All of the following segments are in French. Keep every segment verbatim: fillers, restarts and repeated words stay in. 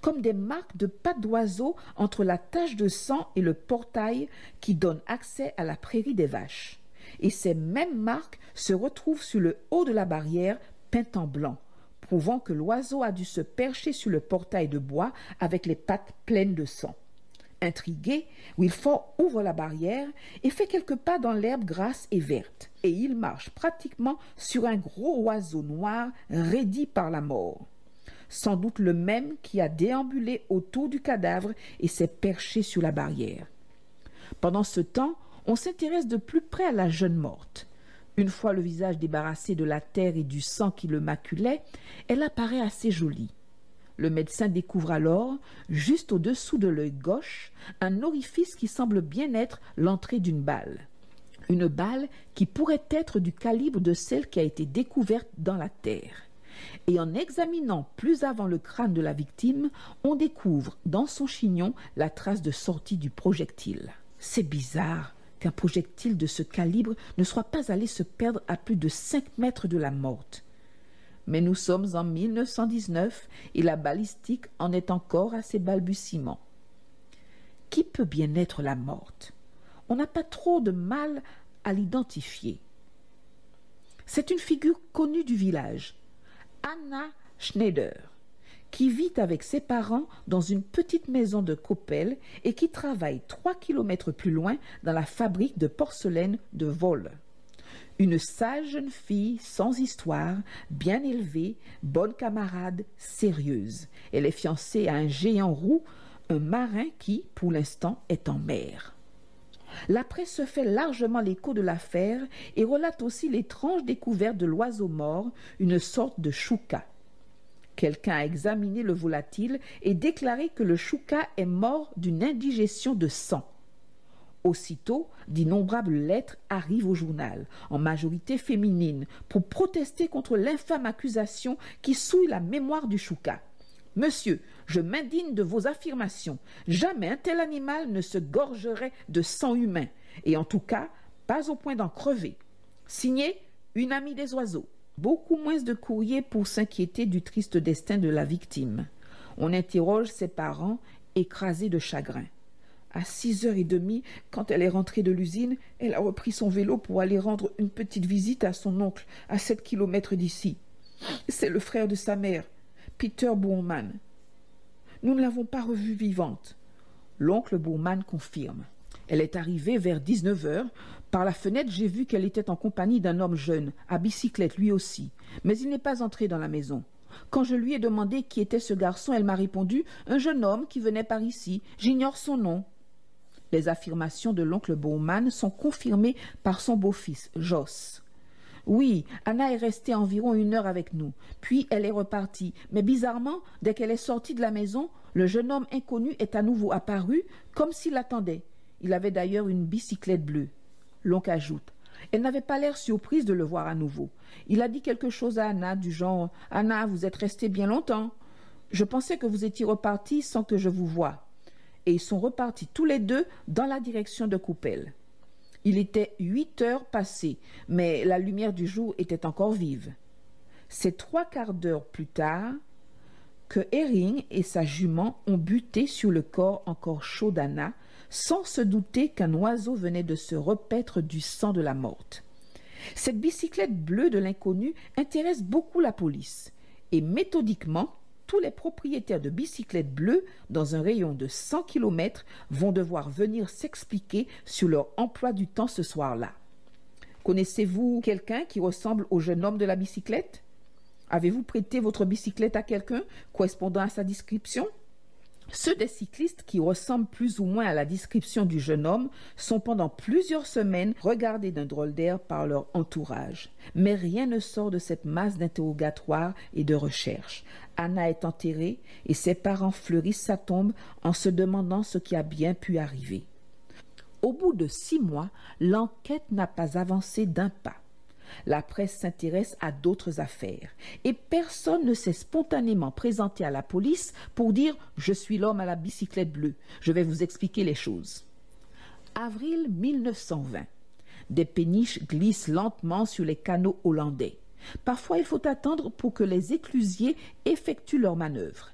comme des marques de pattes d'oiseau entre la tache de sang et le portail qui donne accès à la prairie des vaches. Et ces mêmes marques se retrouvent sur le haut de la barrière peinte en blanc, prouvant que l'oiseau a dû se percher sur le portail de bois avec les pattes pleines de sang. Intrigué, Wilford ouvre la barrière et fait quelques pas dans l'herbe grasse et verte, et il marche pratiquement sur un gros oiseau noir raidi par la mort. Sans doute le même qui a déambulé autour du cadavre et s'est perché sur la barrière. Pendant ce temps, on s'intéresse de plus près à la jeune morte. Une fois le visage débarrassé de la terre et du sang qui le maculait, elle apparaît assez jolie. Le médecin découvre alors, juste au-dessous de l'œil gauche, un orifice qui semble bien être l'entrée d'une balle. Une balle qui pourrait être du calibre de celle qui a été découverte dans la terre. Et en examinant plus avant le crâne de la victime, on découvre dans son chignon la trace de sortie du projectile. C'est bizarre qu'un projectile de ce calibre ne soit pas allé se perdre à plus de cinq mètres de la morte. Mais nous sommes en mille neuf cent dix-neuf et la balistique en est encore à ses balbutiements. Qui peut bien être la morte? On n'a pas trop de mal à l'identifier. C'est une figure connue du village, Anna Schneider, qui vit avec ses parents dans une petite maison de Coppel et qui travaille trois kilomètres plus loin dans la fabrique de porcelaine de Wolle. Une sage jeune fille sans histoire, bien élevée, bonne camarade, sérieuse. Elle est fiancée à un géant roux, un marin qui, pour l'instant, est en mer. La presse se fait largement l'écho de l'affaire et relate aussi l'étrange découverte de l'oiseau mort, une sorte de chouka. Quelqu'un a examiné le volatile et déclaré que le chouka est mort d'une indigestion de sang. Aussitôt, d'innombrables lettres arrivent au journal, en majorité féminine, pour protester contre l'infâme accusation qui souille la mémoire du chouka. « Monsieur, je m'indigne de vos affirmations. Jamais un tel animal ne se gorgerait de sang humain, et en tout cas, pas au point d'en crever. Signé, une amie des oiseaux. » Beaucoup moins de courriers pour s'inquiéter du triste destin de la victime. On interroge ses parents, écrasés de chagrin. À six heures trente, quand elle est rentrée de l'usine, elle a repris son vélo pour aller rendre une petite visite à son oncle, à sept kilomètres d'ici. C'est le frère de sa mère, Peter Boorman. Nous ne l'avons pas revue vivante. L'oncle Boorman confirme. Elle est arrivée vers dix-neuf heures. Par la fenêtre, j'ai vu qu'elle était en compagnie d'un homme jeune, à bicyclette lui aussi. Mais il n'est pas entré dans la maison. Quand je lui ai demandé qui était ce garçon, elle m'a répondu « Un jeune homme qui venait par ici. J'ignore son nom. » Les affirmations de l'oncle Boorman sont confirmées par son beau-fils, Jos. Oui, Anna est restée environ une heure avec nous, puis elle est repartie. Mais bizarrement, dès qu'elle est sortie de la maison, le jeune homme inconnu est à nouveau apparu, comme s'il l'attendait. Il avait d'ailleurs une bicyclette bleue. L'oncle ajoute. Elle n'avait pas l'air surprise de le voir à nouveau. Il a dit quelque chose à Anna, du genre « Anna, vous êtes restée bien longtemps. Je pensais que vous étiez repartie sans que je vous voie. » Et ils sont repartis tous les deux dans la direction de Coppel. Il était huit heures passées, mais la lumière du jour était encore vive. C'est trois quarts d'heure plus tard que Herring et sa jument ont buté sur le corps encore chaud d'Anna, sans se douter qu'un oiseau venait de se repaître du sang de la morte. Cette bicyclette bleue de l'inconnu intéresse beaucoup la police, et méthodiquement, tous les propriétaires de bicyclettes bleues dans un rayon de cent kilomètres vont devoir venir s'expliquer sur leur emploi du temps ce soir-là. Connaissez-vous quelqu'un qui ressemble au jeune homme de la bicyclette? Avez-vous prêté votre bicyclette à quelqu'un correspondant à sa description? Ceux des cyclistes qui ressemblent plus ou moins à la description du jeune homme sont pendant plusieurs semaines regardés d'un drôle d'air par leur entourage. Mais rien ne sort de cette masse d'interrogatoires et de recherches. Anna est enterrée et ses parents fleurissent sa tombe en se demandant ce qui a bien pu arriver. Au bout de six mois, l'enquête n'a pas avancé d'un pas. La presse s'intéresse à d'autres affaires et personne ne s'est spontanément présenté à la police pour dire « Je suis l'homme à la bicyclette bleue, je vais vous expliquer les choses ». Avril mille neuf cent vingt. Des péniches glissent lentement sur les canaux hollandais. Parfois, il faut attendre pour que les éclusiers effectuent leurs manœuvres.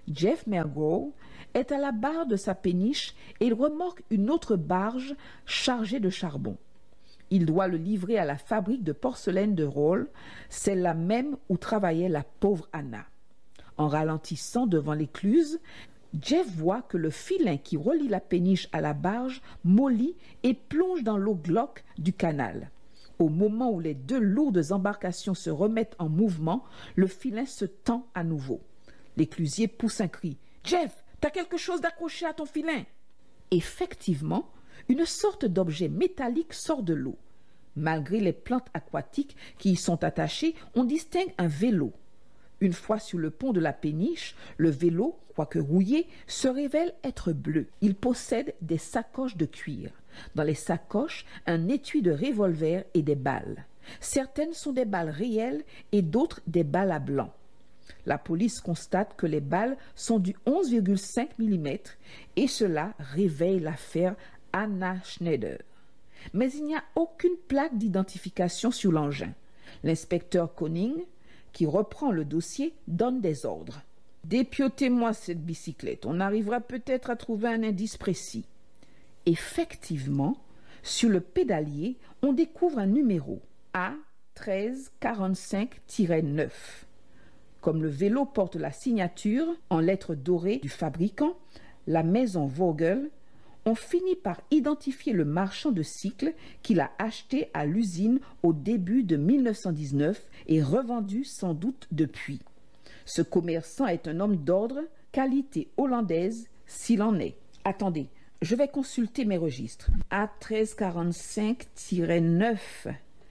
Jeff Mergro, est à la barre de sa péniche et il remorque une autre barge chargée de charbon. Il doit le livrer à la fabrique de porcelaine de Roll, celle-là même où travaillait la pauvre Anna. En ralentissant devant l'écluse, Jeff voit que le filin qui relie la péniche à la barge mollit et plonge dans l'eau glauque du canal. Au moment où les deux lourdes embarcations se remettent en mouvement, le filin se tend à nouveau. L'éclusier pousse un cri. « Jeff, t'as quelque chose d'accroché à ton filin !» Effectivement, une sorte d'objet métallique sort de l'eau. Malgré les plantes aquatiques qui y sont attachées, on distingue un vélo. Une fois sur le pont de la péniche, le vélo, quoique rouillé, se révèle être bleu. Il possède des sacoches de cuir. Dans les sacoches, un étui de revolver et des balles. Certaines sont des balles réelles et d'autres des balles à blanc. La police constate que les balles sont du onze virgule cinq millimètres et cela réveille l'affaire Anna Schneider. Mais il n'y a aucune plaque d'identification sur l'engin. L'inspecteur Koning, qui reprend le dossier, donne des ordres. « Dépiotez-moi cette bicyclette, on arrivera peut-être à trouver un indice précis. » Effectivement, sur le pédalier, on découvre un numéro A treize quarante-cinq neuf. Comme le vélo porte la signature en lettres dorées du fabricant, la maison Vogel, on finit par identifier le marchand de cycles qu'il a acheté à l'usine au début de mille neuf cent dix-neuf et revendu sans doute depuis. Ce commerçant est un homme d'ordre, qualité hollandaise s'il en est. Attendez, je vais consulter mes registres. A treize quarante-cinq neuf.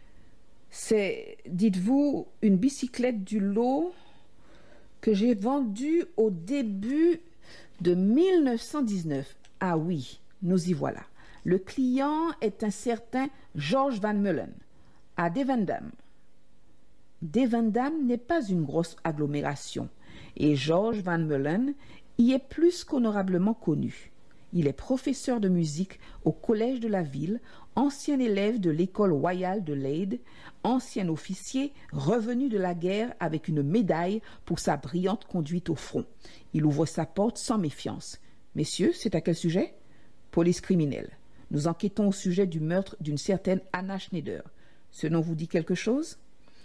C'est, dites-vous, une bicyclette du lot que j'ai vendue au début de mille neuf cent dix-neuf. Ah oui, nous y voilà. Le client est un certain George Van Mullen, à Devendam. Devendam n'est pas une grosse agglomération, et George Van Mullen y est plus qu'honorablement connu. Il est professeur de musique au collège de la ville, ancien élève de l'école royale de Leyde, ancien officier revenu de la guerre avec une médaille pour sa brillante conduite au front. Il ouvre sa porte sans méfiance. « Messieurs, c'est à quel sujet ?»« Police criminelle. Nous enquêtons au sujet du meurtre d'une certaine Anna Schneider. Ce nom vous dit quelque chose ?»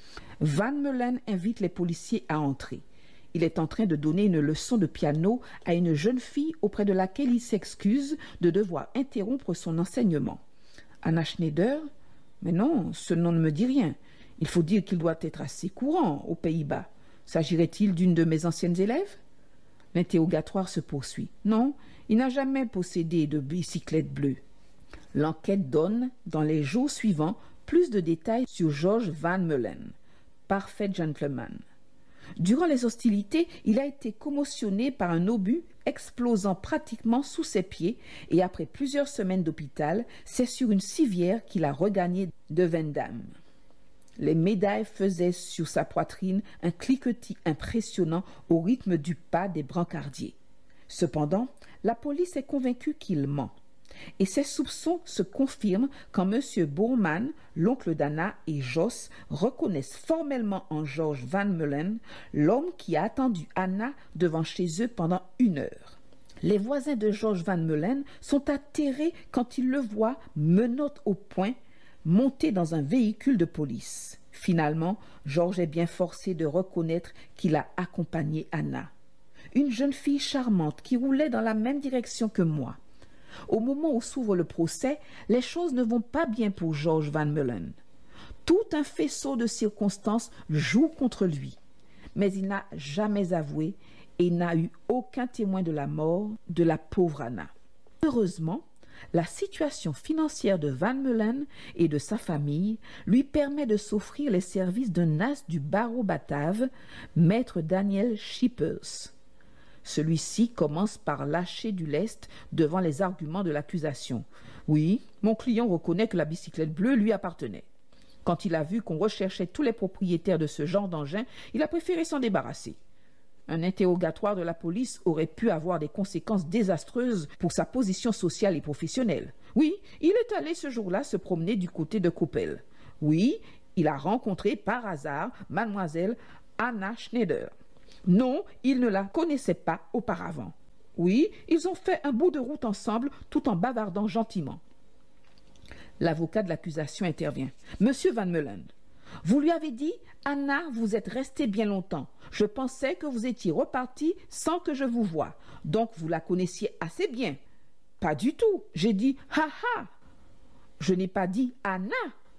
Van Mullen invite les policiers à entrer. Il est en train de donner une leçon de piano à une jeune fille auprès de laquelle il s'excuse de devoir interrompre son enseignement. Anna Schneider? Mais non, ce nom ne me dit rien. Il faut dire qu'il doit être assez courant aux Pays-Bas. S'agirait-il d'une de mes anciennes élèves? L'interrogatoire se poursuit. Non, il n'a jamais possédé de bicyclette bleue. L'enquête donne, dans les jours suivants, plus de détails sur George Van Mullen. Parfait gentleman. Durant les hostilités, il a été commotionné par un obus explosant pratiquement sous ses pieds et après plusieurs semaines d'hôpital, c'est sur une civière qu'il a regagné Devendam. Les médailles faisaient sur sa poitrine un cliquetis impressionnant au rythme du pas des brancardiers. Cependant, la police est convaincue qu'il ment. Et ses soupçons se confirment quand M. Bowman, l'oncle d'Anna et Joss reconnaissent formellement en George Van Mullen l'homme qui a attendu Anna devant chez eux pendant une heure. Les voisins de George Van Mullen sont atterrés quand ils le voient, menottes au poing, monté dans un véhicule de police. Finalement, George est bien forcé de reconnaître qu'il a accompagné Anna. Une jeune fille charmante qui roulait dans la même direction que moi. Au moment où s'ouvre le procès, les choses ne vont pas bien pour George Van Mullen. Tout un faisceau de circonstances joue contre lui. Mais il n'a jamais avoué et n'a eu aucun témoin de la mort de la pauvre Anna. Heureusement, la situation financière de Van Mullen et de sa famille lui permet de s'offrir les services d'un as du barreau batave, maître Daniel Schippers. Celui-ci commence par lâcher du lest devant les arguments de l'accusation. Oui, mon client reconnaît que la bicyclette bleue lui appartenait. Quand il a vu qu'on recherchait tous les propriétaires de ce genre d'engin, il a préféré s'en débarrasser. Un interrogatoire de la police aurait pu avoir des conséquences désastreuses pour sa position sociale et professionnelle. Oui, il est allé ce jour-là se promener du côté de Coppel. Oui, il a rencontré par hasard mademoiselle Anna Schneider. Non, il ne la connaissait pas auparavant. Oui, ils ont fait un bout de route ensemble tout en bavardant gentiment. L'avocat de l'accusation intervient. Monsieur Van Meulen, vous lui avez dit « Anna, vous êtes restée bien longtemps. Je pensais que vous étiez repartie sans que je vous voie. Donc vous la connaissiez assez bien. » Pas du tout. J'ai dit « Ha ha !» Je n'ai pas dit « Anna !»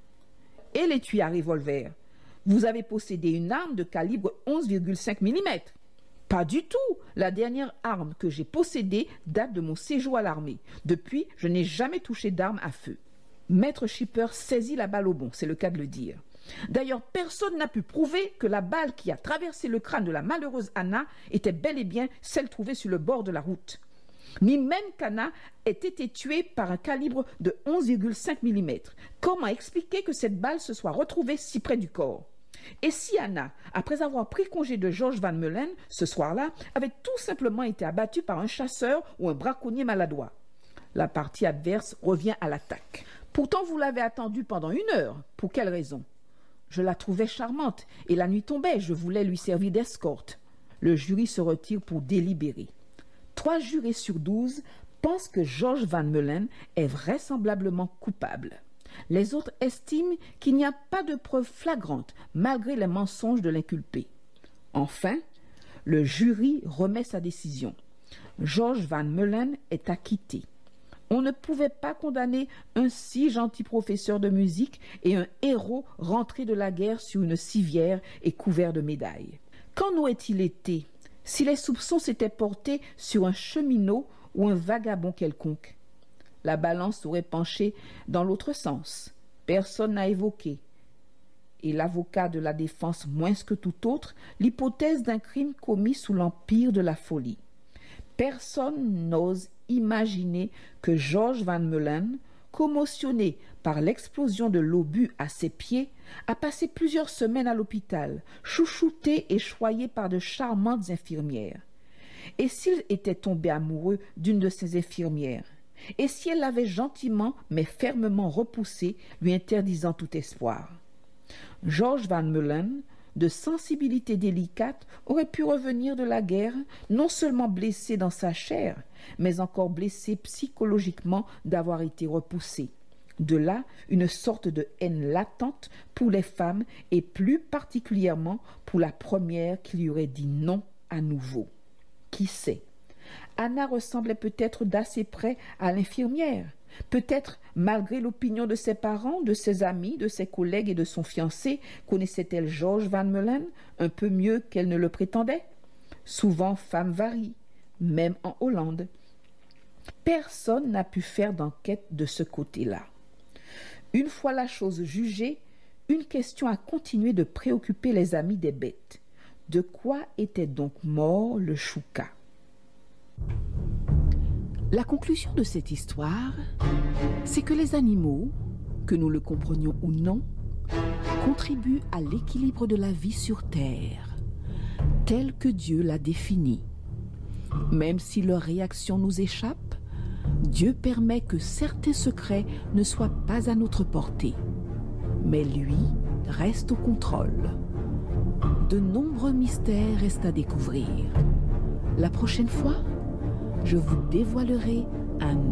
Et l'étui à revolver. Vous avez possédé une arme de calibre onze virgule cinq millimètres. Pas du tout. La dernière arme que j'ai possédée date de mon séjour à l'armée. Depuis, je n'ai jamais touché d'arme à feu. Maître Schipper saisit la balle au bond, c'est le cas de le dire. D'ailleurs, personne n'a pu prouver que la balle qui a traversé le crâne de la malheureuse Anna était bel et bien celle trouvée sur le bord de la route. Ni même qu'Anna ait été tuée par un calibre de onze virgule cinq millimètres. Comment expliquer que cette balle se soit retrouvée si près du corps? Et si Anna, après avoir pris congé de George Van Meulen ce soir-là, avait tout simplement été abattue par un chasseur ou un braconnier maladroit? La partie adverse revient à l'attaque. Pourtant, vous l'avez attendue pendant une heure. Pour quelle raison? Je la trouvais charmante et la nuit tombait, je voulais lui servir d'escorte. Le jury se retire pour délibérer. Trois jurés sur douze pensent que George Van Meulen est vraisemblablement coupable. Les autres estiment qu'il n'y a pas de preuves flagrantes malgré les mensonges de l'inculpé. Enfin, le jury remet sa décision. George Van Meulen est acquitté. On ne pouvait pas condamner un si gentil professeur de musique et un héros rentré de la guerre sur une civière et couvert de médailles. Qu'en aurait-il été si les soupçons s'étaient portés sur un cheminot ou un vagabond quelconque? La balance aurait penché dans l'autre sens. Personne n'a évoqué, et l'avocat de la défense moins que tout autre, l'hypothèse d'un crime commis sous l'empire de la folie. Personne n'ose imaginer que George Van Meulen, commotionné par l'explosion de l'obus à ses pieds, a passé plusieurs semaines à l'hôpital, chouchouté et choyé par de charmantes infirmières. Et s'il était tombé amoureux d'une de ces infirmières? Et si elle l'avait gentiment mais fermement repoussé, lui interdisant tout espoir? George Van Meulen, de sensibilité délicate, aurait pu revenir de la guerre non seulement blessé dans sa chair, mais encore blessé psychologiquement d'avoir été repoussé. De là, une sorte de haine latente pour les femmes et plus particulièrement pour la première qui lui aurait dit non à nouveau. Qui sait? Anna ressemblait peut-être d'assez près à l'infirmière. Peut-être, malgré l'opinion de ses parents, de ses amis, de ses collègues et de son fiancé, connaissait-elle George Van Meulen un peu mieux qu'elle ne le prétendait? Souvent, femme varie, même en Hollande. Personne n'a pu faire d'enquête de ce côté-là. Une fois la chose jugée, une question a continué de préoccuper les amis des bêtes. De quoi était donc mort le chouka? La conclusion de cette histoire, c'est que les animaux, que nous le comprenions ou non, contribuent à l'équilibre de la vie sur Terre, tel que Dieu l'a défini. Même si leurs réactions nous échappent, Dieu permet que certains secrets ne soient pas à notre portée. Mais lui reste au contrôle. De nombreux mystères restent à découvrir. La prochaine fois, je vous dévoilerai un